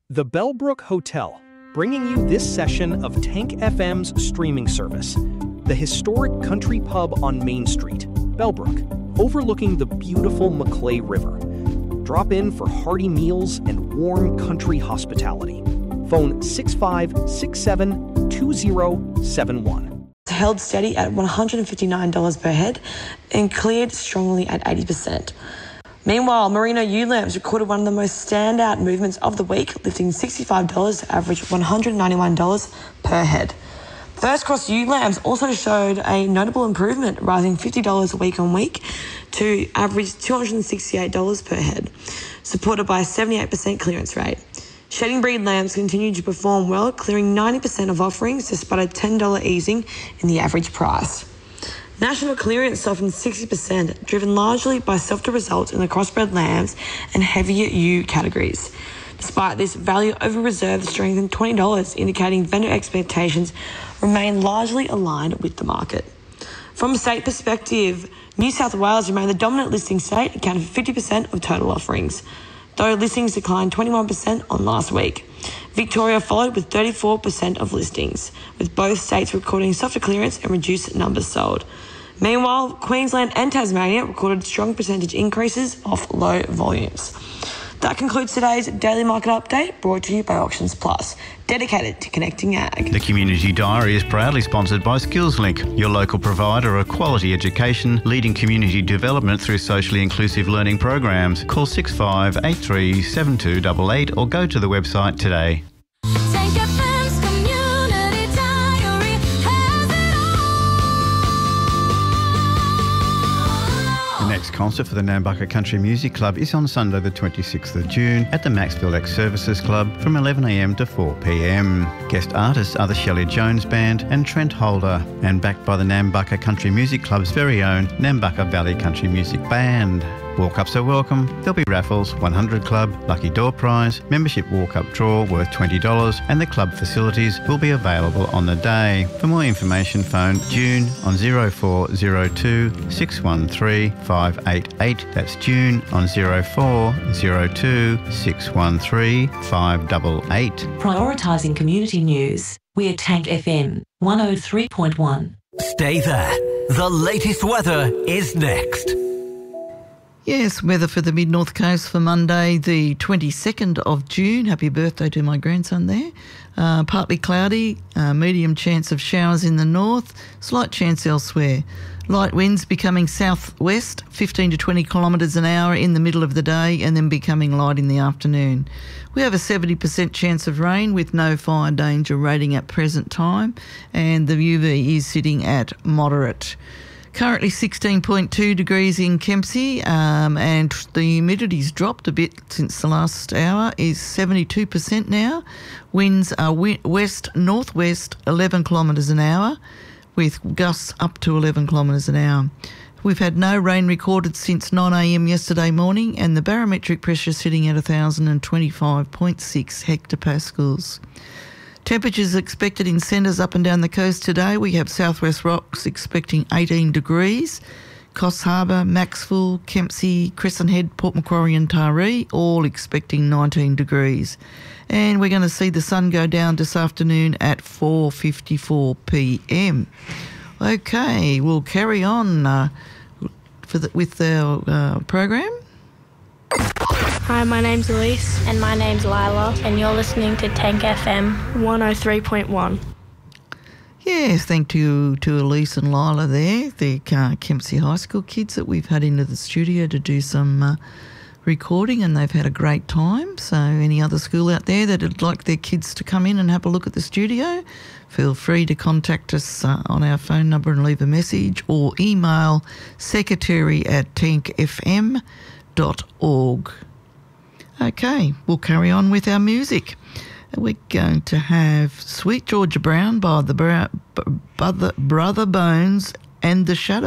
The Bellbrook Hotel, bringing you this session of Tank FM's streaming service. The historic country pub on Main Street, Bellbrook, overlooking the beautiful Maclay River. Drop in for hearty meals and warm country hospitality. Phone 6567-2071. Held steady at $159 per head and cleared strongly at 80%. Meanwhile, merino ewe lambs recorded one of the most standout movements of the week, lifting $65 to average $191 per head. First Cross ewe lambs also showed a notable improvement, rising $50 week on week to average $268 per head, supported by a 78% clearance rate. Shedding breed lambs continued to perform well, clearing 90% of offerings despite a $10 easing in the average price. National clearance softened 60%, driven largely by softer results in the crossbred lambs and heavier ewe categories. Despite this, value over reserve strengthened $20, indicating vendor expectations remain largely aligned with the market. From a state perspective, New South Wales remained the dominant listing state, accounting for 50% of total offerings, though listings declined 21% on last week. Victoria followed with 34% of listings, with both states recording softer clearance and reduced numbers sold. Meanwhile, Queensland and Tasmania recorded strong percentage increases off low volumes. That concludes today's Daily Market Update, brought to you by Auctions Plus, dedicated to connecting ag. The Community Diary is proudly sponsored by SkillsLink, your local provider of quality education, leading community development through socially inclusive learning programs. Call 6583 7288 or go to the website today. Next concert for the Nambucca Country Music Club is on Sunday the 26th of June at the Maxfield Ex-Services Club from 11am to 4pm. Guest artists are the Shelley Jones Band and Trent Holder, and backed by the Nambucca Country Music Club's very own Nambucca Valley Country Music Band. Walk-ups are welcome. There'll be raffles, 100 Club, lucky door prize, membership walk-up draw worth $20, and the club facilities will be available on the day. For more information, phone June on 0402 613 588. That's June on 0402 613 588. Prioritising community news. We're Tank FM 103.1. Stay there. The latest weather is next. Yes, weather for the Mid-North Coast for Monday, the 22nd of June. Happy birthday to my grandson there. Partly cloudy, medium chance of showers in the north, slight chance elsewhere. Light winds becoming southwest, 15 to 20 kilometres an hour in the middle of the day and then becoming light in the afternoon. We have a 70% chance of rain with no fire danger rating at present time, and the UV is sitting at moderate. Currently 16.2 degrees in Kempsey, and the humidity's dropped a bit since the last hour, is 72% now. Winds are west-northwest 11 kilometres an hour, with gusts up to 11 kilometres an hour. We've had no rain recorded since 9am yesterday morning, and the barometric pressure sitting at 1,025.6 hectopascals. Temperatures expected in centres up and down the coast today. We have Southwest Rocks expecting 18 degrees. Coffs Harbour, Maxwell, Kempsey, Crescent Head, Port Macquarie and Taree all expecting 19 degrees. And we're going to see the sun go down this afternoon at 4:54pm. Okay, we'll carry on with our program. Hi, my name's Elise. And my name's Lila. And you're listening to Tank FM 103.1. Yes, thank you to Elise and Lila there, the Kempsey High School kids that we've had into the studio to do some recording, and they've had a great time. So any other school out there that would like their kids to come in and have a look at the studio, feel free to contact us on our phone number and leave a message, or email secretary@tankfm.org. Okay, we'll carry on with our music. We're going to have Sweet Georgia Brown by the Brother Bones and the Shadows.